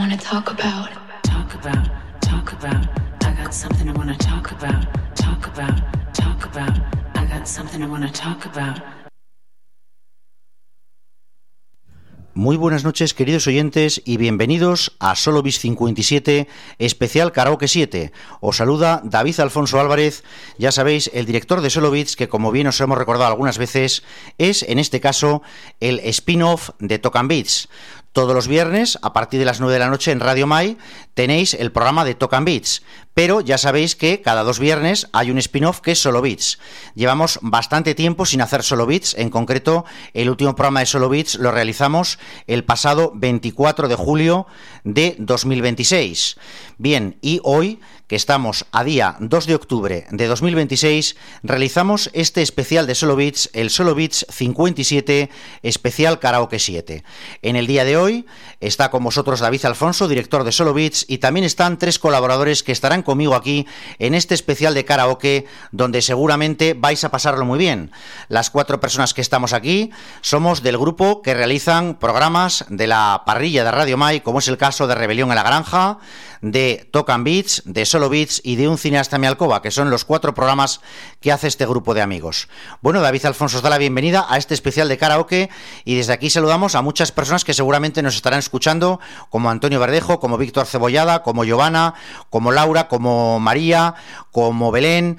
wanna talk about. Talk about. I got something I wanna talk about. Talk about. I got something I wanna talk about. Muy buenas noches, queridos oyentes, y bienvenidos a Solo Beats 57, especial Karaoke 7. Os saluda David Alfonso Álvarez, ya sabéis, el director de Solo Beats, que como bien os hemos recordado algunas veces, es en este caso el spin-off de Talk and Beats. Todos los viernes, a partir de las 9 de la noche en Radio Mai, tenéis el programa de Talk and Beats, pero ya sabéis que cada 2 viernes hay un spin-off que es Solo Beats. Llevamos bastante tiempo sin hacer Solo Beats, en concreto el último programa de Solo Beats lo realizamos el pasado 24 de julio de 2026. Bien, y hoy, que estamos a día 2 de octubre de 2026, realizamos este especial de Solo Beats, el Solo Beats 57, especial Karaoke 7. En el día de hoy está con vosotros David Alfonso, director de Solo Beats, y también están 3 colaboradores que estarán conmigo aquí en este especial de karaoke, donde seguramente vais a pasarlo muy bien. Las 4 personas que estamos aquí somos del grupo que realizan programas de la parrilla de Radio Mai, como es el caso de Rebelión en la Granja, de Talk and Beats, de Solo Beats y de Un Cineasta en mi alcoba, que son los 4 programas que hace este grupo de amigos. Bueno, David Alfonso os da la bienvenida a este especial de karaoke, y desde aquí saludamos a muchas personas que seguramente nos estarán escuchando, como Antonio Verdejo, como Víctor Cebollada, como Giovanna, como Laura, como María, como Belén,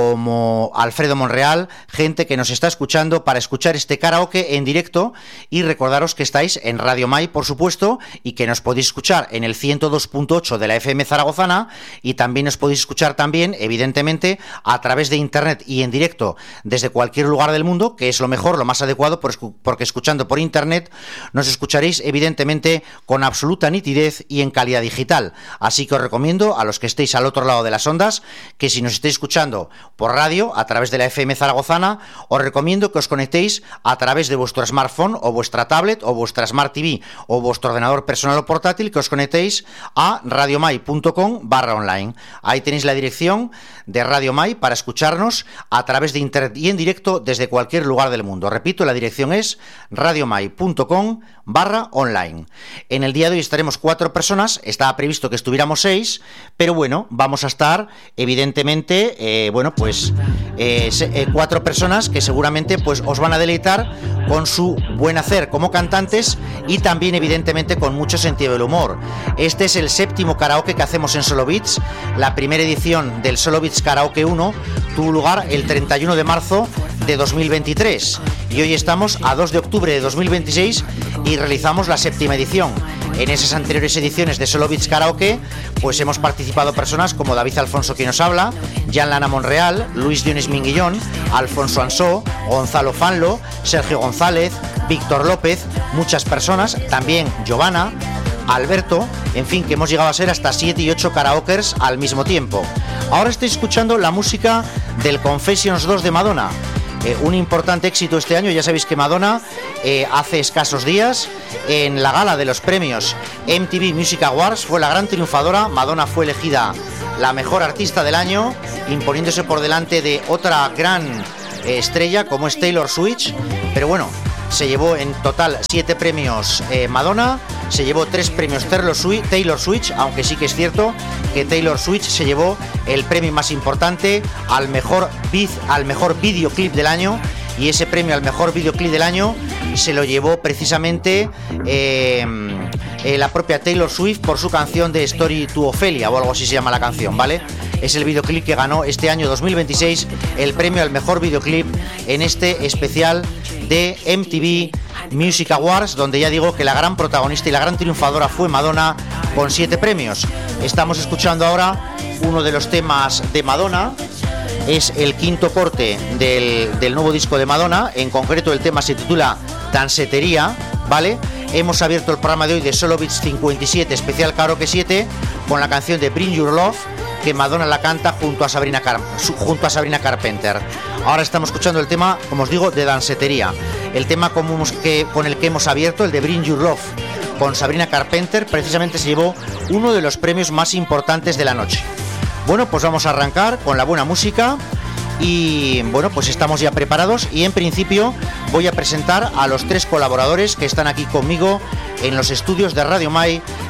como Alfredo Monreal, gente que nos está escuchando para escuchar este karaoke en directo, y recordaros que estáis en Radio Mai, por supuesto, y que nos podéis escuchar en el 102.8 de la FM zaragozana, y también os podéis escuchar también, evidentemente, a través de internet y en directo desde cualquier lugar del mundo, que es lo mejor, lo más adecuado, porque escuchando por internet nos escucharéis evidentemente con absoluta nitidez y en calidad digital. Así que os recomiendo a los que estéis al otro lado de las ondas, que si nos estáis escuchando por radio a través de la FM zaragozana, os recomiendo que os conectéis a través de vuestro smartphone o vuestra tablet o vuestra Smart TV o vuestro ordenador personal o portátil, que os conectéis a radiomai.com/online. Ahí tenéis la dirección de Radio Mai para escucharnos a través de internet y en directo desde cualquier lugar del mundo. Repito, la dirección es radiomai.com/online. En el día de hoy estaremos 4 personas, estaba previsto que estuviéramos 6, pero bueno, vamos a estar evidentemente 4 personas que seguramente pues os van a deleitar con su buen hacer como cantantes y también evidentemente con mucho sentido del humor. Este es el 7º karaoke que hacemos en Solo Beats. La primera edición del Solo Beats Karaoke 1 tuvo lugar el 31 de marzo de 2023 y hoy estamos a 2 de octubre de 2026 y realizamos la 7ª edición. En esas anteriores ediciones de Solo Beats Karaoke pues hemos participado personas como David Alfonso, quien nos habla, Jan Lana Monreal, Luis Dionis Minguillón, Alfonso Ansó, Gonzalo Fanlo, Sergio González, Víctor López, muchas personas, también Giovanna, Alberto, en fin, que hemos llegado a ser hasta 7 y 8 karaokers al mismo tiempo. Ahora estoy escuchando la música del Confessions 2 de Madonna. Un importante éxito este año. Ya sabéis que Madonna hace escasos días en la gala de los premios MTV Music Awards fue la gran triunfadora. Madonna fue elegida la mejor artista del año, imponiéndose por delante de otra gran estrella como es Taylor Swift. Pero bueno, se llevó en total 7 premios Madonna, se llevó 3 premios Taylor Swift, aunque sí que es cierto que Taylor Swift se llevó el premio más importante al mejor videoclip del año, y ese premio al mejor videoclip del año se lo llevó precisamente la propia Taylor Swift por su canción de Story to Ophelia, o algo así se llama la canción, ¿vale? Es el videoclip que ganó este año 2026 el premio al mejor videoclip en este especial de MTV Music Awards, donde ya digo que la gran protagonista y la gran triunfadora fue Madonna con 7 premios. Estamos escuchando ahora uno de los temas de Madonna. Es el 5º corte del nuevo disco de Madonna. En concreto el tema se titula Dancetería, ¿vale? Hemos abierto el programa de hoy de Solo Beats 57 especial Karaoke 7 con la canción de Bring Your Love, que Madonna la canta junto a Sabrina Carpenter. Ahora estamos escuchando el tema, como os digo, de Dancetería. El tema con el que hemos abierto, el de Bring Your Love, con Sabrina Carpenter, precisamente se llevó uno de los premios más importantes de la noche. Bueno, pues vamos a arrancar con la buena música y bueno, pues estamos ya preparados y en principio voy a presentar a los 3 colaboradores que están aquí conmigo en los estudios de Radio Mai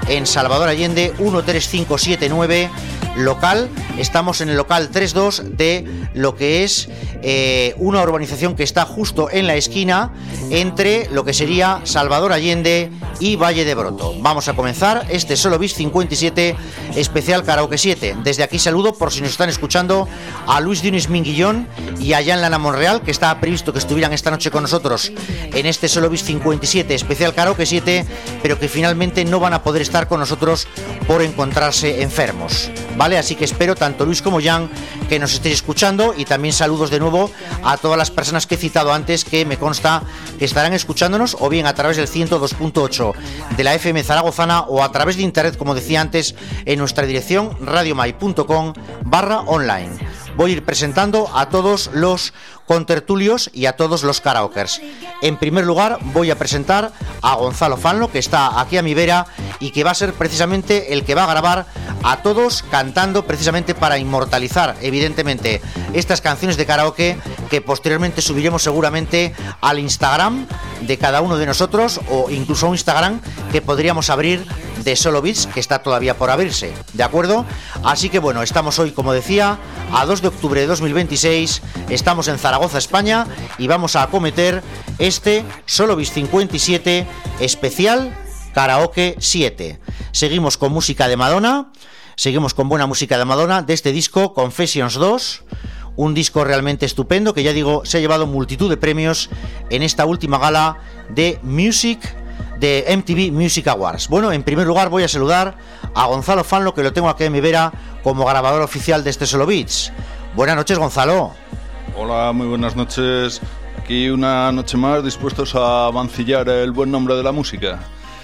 en Salvador Allende 13579 local. Estamos en el local 32 de lo que es una urbanización que está justo en la esquina entre lo que sería Salvador Allende y Valle de Broto. Vamos a comenzar este Solo Beats 57 especial Karaoke 7. Desde aquí saludo, por si nos están escuchando, a Luis Dionis Minguillón y a Jan Lana Monreal, que estaba previsto que estuvieran esta noche con nosotros en este Solo Beats 57 especial Karaoke 7, pero que finalmente no van a poder estar con nosotros por encontrarse enfermos, ¿vale? Así que espero, tanto Luis como Jan, que nos estéis escuchando, y también saludos de nuevo a todas las personas que he citado antes, que me consta que estarán escuchándonos o bien a través del 102.8 de la FM zaragozana o a través de internet, como decía antes, en nuestra dirección radiomai.com/online. Voy a ir presentando a todos los contertulios y a todos los karaokers. En primer lugar voy a presentar a Gonzalo Fanlo, que está aquí a mi vera y que va a ser precisamente el que va a grabar a todos cantando, precisamente para inmortalizar evidentemente estas canciones de karaoke, que posteriormente subiremos seguramente al Instagram de cada uno de nosotros, o incluso a un Instagram que podríamos abrir de Solo Beats, que está todavía por abrirse, ¿de acuerdo? Así que bueno, estamos hoy, como decía, a 2 de octubre de 2026, estamos en Zaragoza, España, y vamos a acometer este Solo Beats 57 especial Karaoke 7. Seguimos con música de Madonna, seguimos con buena música de Madonna, de este disco Confessions 2, un disco realmente estupendo que, ya digo, se ha llevado multitud de premios en esta última gala de MTV Music Awards. Bueno, en primer lugar voy a saludar a Gonzalo Fanlo, que lo tengo aquí en mi vera como grabador oficial de este Solo Beats. Buenas noches, Gonzalo. Hola, muy buenas noches. Aquí una noche más, dispuestos a mancillar el buen nombre de la música.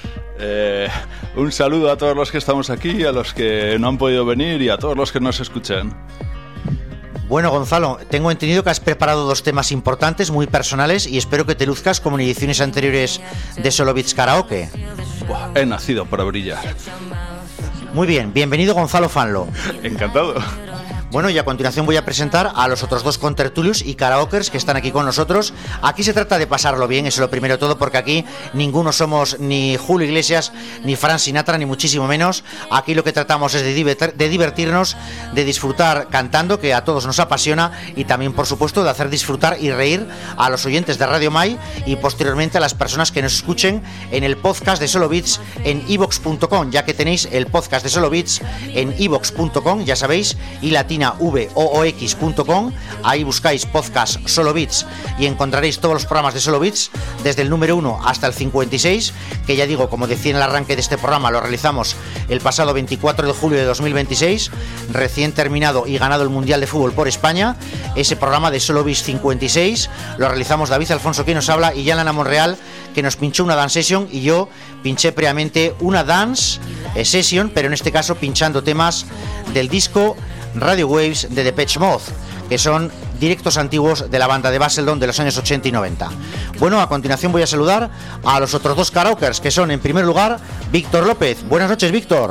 Un saludo a todos los que estamos aquí, a los que no han podido venir y a todos los que nos escuchan. Bueno, Gonzalo, tengo entendido que has preparado dos temas importantes, muy personales, y espero que te luzcas como en ediciones anteriores de Solo Beats Karaoke. He nacido para brillar. Muy bien, bienvenido, Gonzalo Fanlo. Encantado. Bueno, y a continuación voy a presentar a los otros dos contertulios y karaokers que están aquí con nosotros. Aquí se trata de pasarlo bien, eso es lo primero de todo, porque aquí ninguno somos ni Julio Iglesias, ni Frank Sinatra, ni muchísimo menos. Aquí lo que tratamos es de divertirnos, de disfrutar cantando, que a todos nos apasiona, y también, por supuesto, de hacer disfrutar y reír a los oyentes de Radio Mai y posteriormente a las personas que nos escuchen en el podcast de Solo Beats en ivox.com, ya que tenéis el podcast de Solo Beats en ivox.com, ya sabéis, y latinavoox.com. Ahí buscáis podcast Solo Beats y encontraréis todos los programas de Solo Beats, desde el número 1 hasta el 56, que ya digo, como decía en el arranque de este programa, lo realizamos el pasado 24 de julio de 2026, recién terminado y ganado el Mundial de Fútbol por España. Ese programa de Solo Beats 56 lo realizamos David Alfonso, que nos habla, y Jan Lana Monreal, que nos pinchó una dance session, y yo pinché previamente una dance session, pero en este caso pinchando temas del disco Radio Waves de Depeche Mode, que son directos antiguos de la banda de Basildon de los años 80 y 90. Bueno, a continuación voy a saludar a los otros dos karaokers, que son, en primer lugar, Víctor López. Buenas noches, Víctor.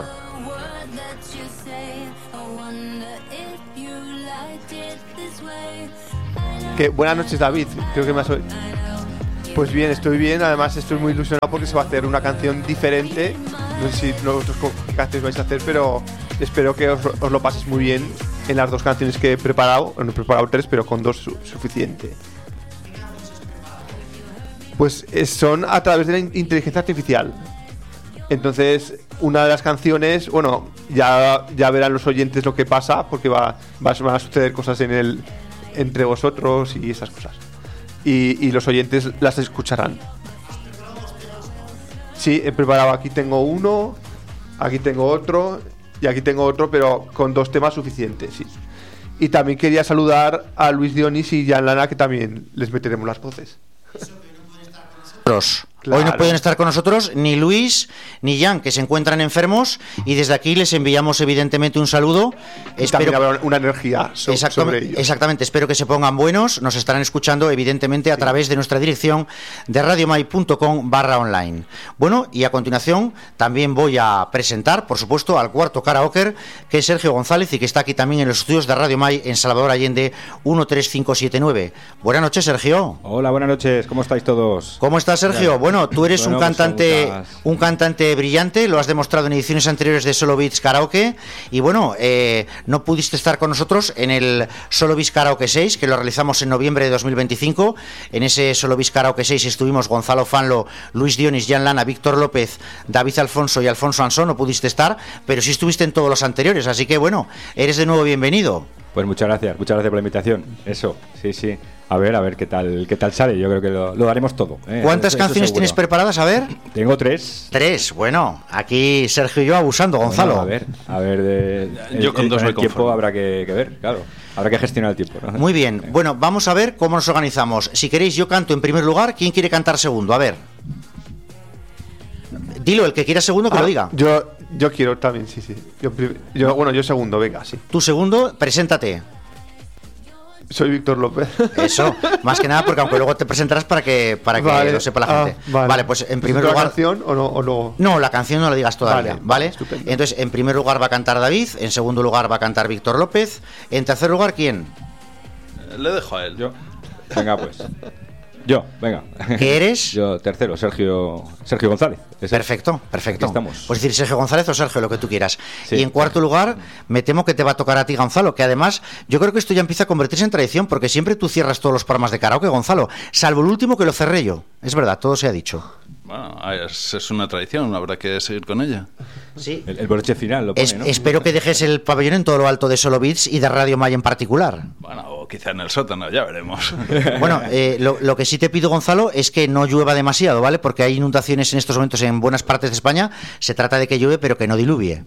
Buenas noches, David. Creo que me has oído. Pues bien, estoy bien. Además estoy muy ilusionado porque se va a hacer una canción diferente. No sé si vosotros qué canciones vais a hacer, pero espero que os lo paséis muy bien en las dos canciones que he preparado. No he preparado tres, pero con dos suficiente. Pues son a través de la inteligencia artificial. Entonces, una de las canciones, bueno, ya verán los oyentes lo que pasa, porque van a suceder cosas entre vosotros y esas cosas. Y los oyentes las escucharán. Sí, he preparado, aquí tengo uno, aquí tengo otro y aquí tengo otro, pero con dos temas suficientes, sí. Y también quería saludar a Luis Dionis y Jan Lana, que también les meteremos las voces. Claro. Hoy no pueden estar con nosotros ni Luis ni Jan, que se encuentran enfermos, y desde aquí les enviamos evidentemente un saludo. Espero también habrá una energía sobre ellos. Exactamente, espero que se pongan buenos. Nos estarán escuchando evidentemente a través de nuestra dirección de radiomai.com/online. Bueno, y a continuación también voy a presentar, por supuesto, al cuarto karaoker, que es Sergio González, y que está aquí también en los estudios de Radio Mai en Salvador Allende 13579. Buenas noches, Sergio. Hola, buenas noches, ¿cómo estáis todos? ¿Cómo estás, Sergio? Bueno, Bueno, tú eres Bueno, pues un cantante brillante, lo has demostrado en ediciones anteriores de Solo Beats Karaoke. Y bueno, no pudiste estar con nosotros en el Solo Beats Karaoke 6, que lo realizamos en noviembre de 2025. En ese Solo Beats Karaoke 6 estuvimos Gonzalo Fanlo, Luis Dionis, Jan Lana, Víctor López, David Alfonso y Alfonso Ansón. No pudiste estar, pero sí estuviste en todos los anteriores. Así que bueno, eres de nuevo bienvenido. Pues muchas gracias por la invitación. Eso, sí. A ver qué tal sale. Yo creo que lo daremos todo. ¿Cuántas canciones tienes preparadas? A ver. Tengo 3. 3, bueno, aquí Sergio y yo abusando, Gonzalo. Bueno, a ver, yo con 2 el me tiempo conformo. habrá que ver, claro. Habrá que gestionar el tiempo, ¿no? Muy bien, bueno, vamos a ver cómo nos organizamos. Si queréis, yo canto en primer lugar. ¿Quién quiere cantar segundo? A ver. Dilo, el que quiera segundo que lo diga. Yo quiero también, sí. Yo segundo, venga, sí. Tu segundo, preséntate. Soy Víctor López. Eso, más que nada porque aunque luego te presentarás para que Vale. lo sepa la gente. Vale. Pues en primer ¿La lugar... canción o no? No, la canción no la digas todavía, ¿vale? Estupendo. Entonces, en primer lugar va a cantar David, en segundo lugar va a cantar Víctor López, en tercer lugar, ¿quién? Le dejo a él. Yo. Venga, pues. Yo, venga. ¿Qué eres? Yo, tercero, Sergio González. Ese. Perfecto. Aquí estamos. Puedes decir Sergio González o Sergio, lo que tú quieras. Sí. Y en cuarto lugar, me temo que te va a tocar a ti, Gonzalo, que además yo creo que esto ya empieza a convertirse en tradición, porque siempre tú cierras todos los programas de karaoke, Gonzalo, salvo el último que lo cerré yo. Es verdad, todo se ha dicho. Bueno, es una tradición, habrá que seguir con ella. Sí. El broche final lo pone, ¿no? Espero que dejes el pabellón en todo lo alto de Solo Beats y de Radio Maya en particular. Bueno, o quizá en el sótano, ya veremos. Bueno, lo que sí te pido, Gonzalo, es que no llueva demasiado, ¿vale? Porque hay inundaciones en estos momentos en buenas partes de España. Se trata de que llueve, pero que no diluvie.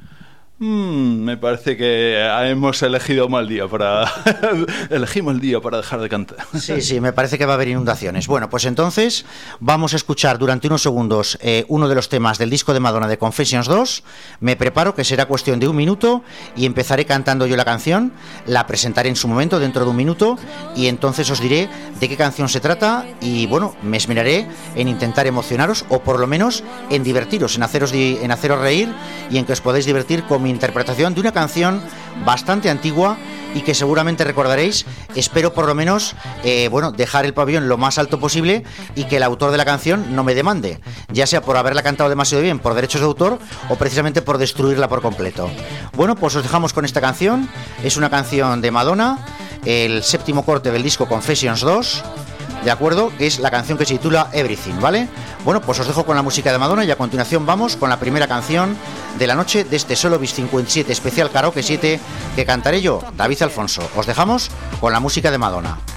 Me parece que hemos elegido mal día para... Elegimos el día para dejar de cantar. Sí, me parece que va a haber inundaciones. Bueno, pues entonces vamos a escuchar durante unos segundos uno de los temas del disco de Madonna de Confessions 2. Me preparo, que será cuestión de 1 minuto, y empezaré cantando yo la canción. La presentaré en su momento, dentro de 1 minuto, y entonces os diré de qué canción se trata. Y bueno, me esmeraré en intentar emocionaros, o por lo menos en divertiros, en haceros reír y en que os podáis divertir con mi interpretación de una canción bastante antigua y que seguramente recordaréis. Espero por lo menos dejar el pabellón lo más alto posible y que el autor de la canción no me demande, ya sea por haberla cantado demasiado bien por derechos de autor o precisamente por destruirla por completo. Bueno, pues os dejamos con esta canción. Es una canción de Madonna, el 7º corte del disco Confessions 2, ¿de acuerdo? Que es la canción que se titula Everything, ¿vale? Bueno, pues os dejo con la música de Madonna y a continuación vamos con la primera canción de la noche de este Solo Beats 57 especial Karaoke 7 que cantaré yo, David Alfonso. Os dejamos con la música de Madonna.